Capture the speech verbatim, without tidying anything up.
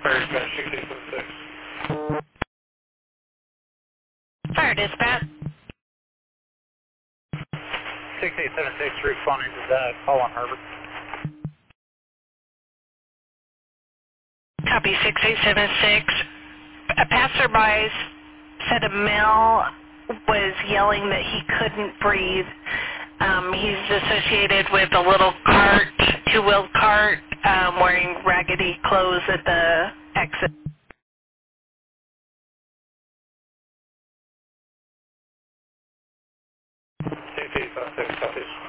Fire dispatch six eight seven six. Fire dispatch. six eight seven six, responding to that call on Herbert. Copy six eight seven six. A passerby said a male was yelling that he couldn't breathe. Um, he's associated with a little cart, two-wheeled cart, um, wearing raggedy clothes at the exit. six eight seven six, copy.